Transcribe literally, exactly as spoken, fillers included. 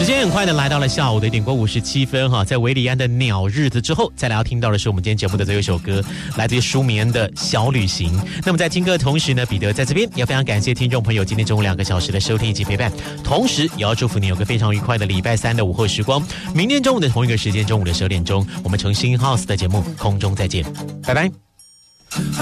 时间很快的来到了下午的一点过五十七分哈，在维里安的鸟日子之后，再来要听到的是我们今天节目的最后一首歌，来自于舒眠的小旅行。那么在听歌的同时呢，彼得在这边也非常感谢听众朋友今天中午两个小时的收听以及陪伴，同时也要祝福你有个非常愉快的礼拜三的午后时光。明天中午的同一个时间，中午的十二点钟，我们从新 House 的节目空中再见，拜拜。